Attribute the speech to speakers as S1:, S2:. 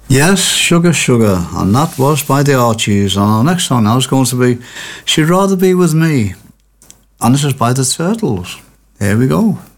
S1: Yes, Sugar Sugar, and that was by the Archies. And our next song now is going to be She'd Rather Be With Me, and this is by the Turtles. Here we go.